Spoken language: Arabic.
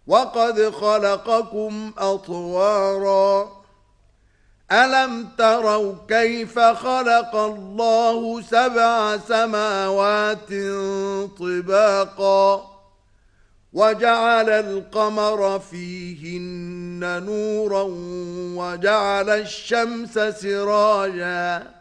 وقد خلقكم أطوارا ألم تروا كيف خلق الله 7 سماوات طباقا وجعل القمر فيهن نورا وجعل الشمس سراجا